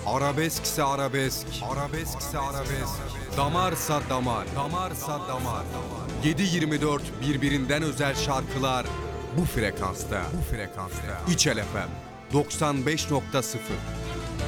Arabeskse arabesk, arabeskse arabesk. Damarsa damar, damarsa damar. 7/24 birbirinden özel şarkılar bu frekansta, bu frekansta. İçel FM 95.0